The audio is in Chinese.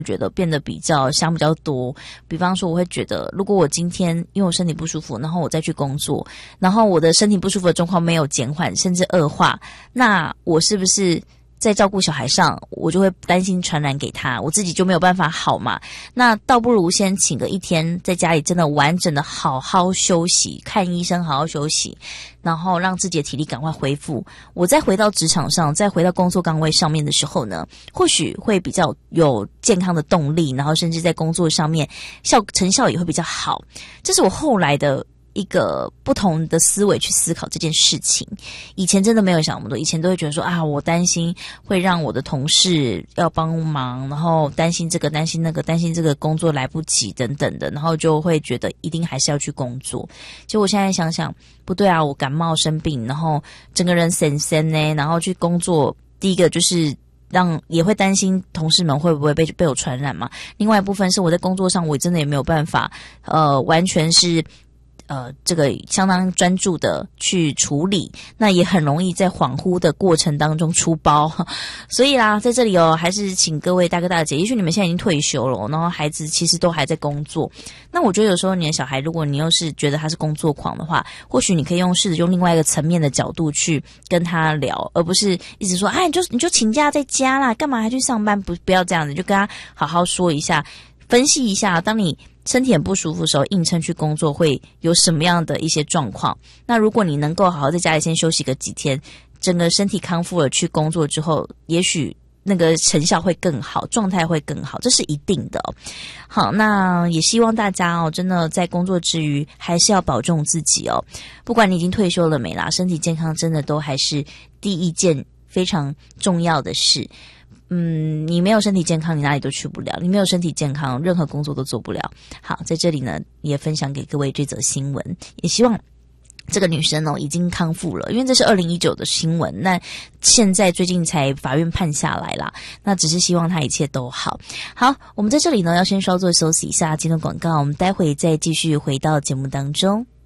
觉得变得比较想比较多。比方说我会觉得，如果我今天因为我身体不舒服，然后我再去工作，然后我的身体不舒服的状况没有减缓甚至恶化，那我是不是在照顾小孩上我就会担心传染给他，我自己就没有办法好嘛。那倒不如先请个一天在家里真的完整的好好休息，看医生好好休息，然后让自己的体力赶快恢复，我再回到职场上，再回到工作岗位上面的时候呢，或许会比较有健康的动力，然后甚至在工作上面成效也会比较好。这是我后来的一个不同的思维去思考这件事情。以前真的没有想那么多，以前都会觉得说我担心会让我的同事要帮忙，然后担心这个担心那个，担心这个工作来不及等等的，然后就会觉得一定还是要去工作。结果我现在想想不对啊，我感冒生病，然后整个人神神呢，然后去工作，第一个就是也会担心同事们会不会被我传染嘛。另外一部分是我在工作上我真的也没有办法完全是这个相当专注的去处理，那也很容易在恍惚的过程当中出包。所以啦，在这里还是请各位大哥大姐，也许你们现在已经退休了，然后孩子其实都还在工作，那我觉得有时候你的小孩，如果你又是觉得他是工作狂的话，或许你可以试着用另外一个层面的角度去跟他聊，而不是一直说你就请假在家啦，干嘛还去上班，不要这样子，就跟他好好说一下，分析一下，当你身体很不舒服的时候，硬撑去工作会有什么样的一些状况。那如果你能够好好在家里先休息个几天，整个身体康复了，去工作之后，也许那个成效会更好，状态会更好，这是一定的。好，那也希望大家真的在工作之余还是要保重自己不管你已经退休了没啦，身体健康真的都还是第一件非常重要的事。你没有身体健康，你哪里都去不了，你没有身体健康，任何工作都做不了。好，在这里呢也分享给各位这则新闻，也希望这个女生已经康复了，因为这是2019的新闻，那现在最近才法院判下来啦，那只是希望她一切都好。好，我们在这里呢要先稍作休息一下，进入广告，我们待会再继续回到节目当中。